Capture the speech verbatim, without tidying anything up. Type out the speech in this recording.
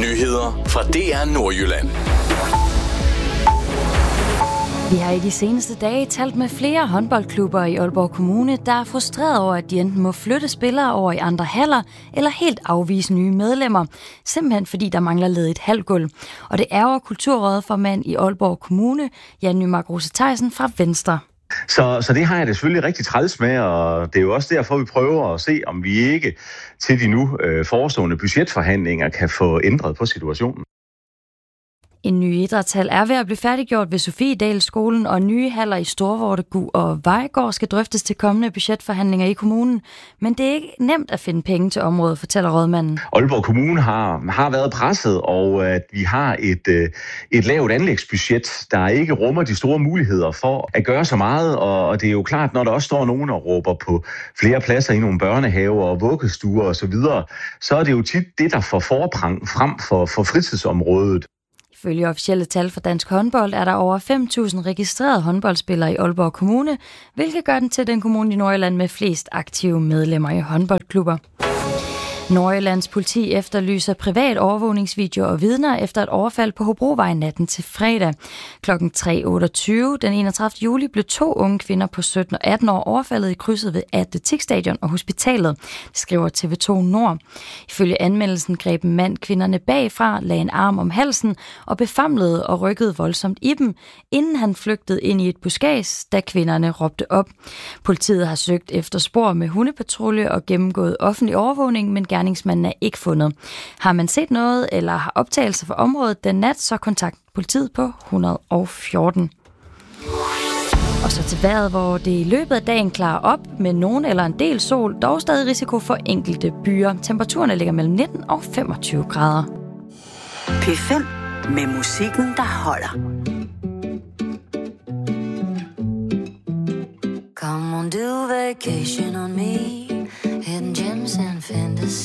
Nyheder fra D R Nordjylland. Vi har i de seneste dage talt med flere håndboldklubber i Aalborg Kommune, der er frustreret over, at de enten må flytte spillere over i andre haller, eller helt afvise nye medlemmer. Simpelthen fordi der mangler ledigt halvgulv. Og det ærger kulturrådsformand i Aalborg Kommune, Jan Nymark Rose Theisen fra Venstre. Så, så det har jeg det selvfølgelig rigtig træls med, og det er jo også derfor, vi prøver at se, om vi ikke til de nu øh, forestående budgetforhandlinger kan få ændret på situationen. En ny idrætshal er ved at blive færdiggjort ved Sofiedalsskolen, og nye haller i Storvorte, Gug og Vejgaard skal drøftes til kommende budgetforhandlinger i kommunen. Men det er ikke nemt at finde penge til området, fortæller rådmanden. Aalborg Kommune har, har været presset, og at vi har et, et lavt anlægsbudget, der ikke rummer de store muligheder for at gøre så meget. Og det er jo klart, når der også står nogen og råber på flere pladser i nogle børnehaver og vuggestuer osv., så, så er det jo tit det, der får forrang frem for, for fritidsområdet. Ifølge officielle tal for Dansk Håndbold er der over fem tusind registrerede håndboldspillere i Aalborg Kommune, hvilket gør den til den kommune i Nordjylland med flest aktive medlemmer i håndboldklubber. Nordjyllands politi efterlyser privat overvågningsvideo og vidner efter et overfald på Hobrovej natten til fredag. Klokken tre otteogtyve den enogtredivte juli blev to unge kvinder på sytten og atten år overfaldet i krydset ved Atletikstadion og hospitalet, det skriver T V to Nord. Ifølge anmeldelsen greb en mand kvinderne bagfra, lagde en arm om halsen og befamlede og rykkede voldsomt i dem, inden han flygtede ind i et buskads, da kvinderne råbte op. Politiet har søgt efter spor med hundepatrulje og gennemgået offentlig overvågning, men gerningsmanden er ikke fundet. Har man set noget eller har optagelser fra området den nat, så kontakt politiet på et hundrede og fjorten. Og så til vejret, hvor det i løbet af dagen klarer op med nogen eller en del sol, dog stadig risiko for enkelte byer. Temperaturerne ligger mellem nitten og femogtyve grader. P fem med musikken, der holder. Come on, do vacation on me. Hidden gems and fantasy.